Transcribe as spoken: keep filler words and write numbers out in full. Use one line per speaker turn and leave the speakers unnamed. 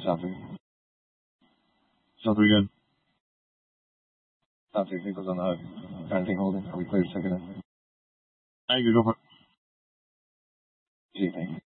Sounds pretty,
Sounds pretty good.
sounds pretty goes on the hook. Kind of thing holding. Are we clear to second?
I can go for it.
What do you think?